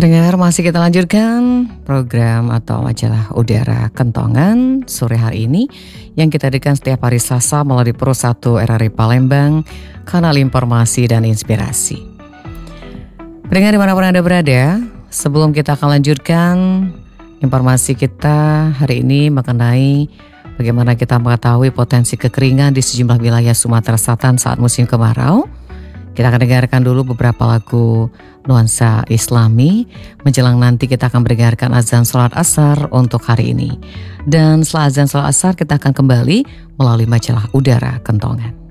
Pendengar, masih kita lanjutkan program atau majalah Udara Kentongan sore hari ini yang kita hadirkan setiap hari Selasa melalui Pro 1 RRI Palembang, kanal informasi dan inspirasi. Pendengar dimanapun Anda berada, sebelum kita akan lanjutkan informasi kita hari ini mengenai bagaimana kita mengetahui potensi kekeringan di sejumlah wilayah Sumatera Selatan saat musim kemarau, kita akan dengarkan dulu beberapa lagu nuansa Islami. Menjelang nanti kita akan mendengarkan azan sholat asar untuk hari ini. Dan setelah azan sholat asar kita akan kembali melalui majalah Udara Kentongan.